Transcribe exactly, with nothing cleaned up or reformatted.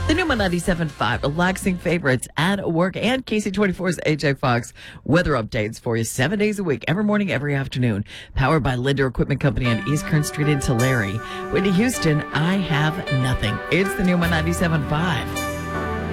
The new ninety-seven point five, relaxing favorites at work, and K C twenty-four's A J Fox weather updates for you seven days a week, every morning, every afternoon. Powered by Linder Equipment Company on East Kern Street in Tulare. Whitney Houston, I have nothing. It's the new ninety-seven point five.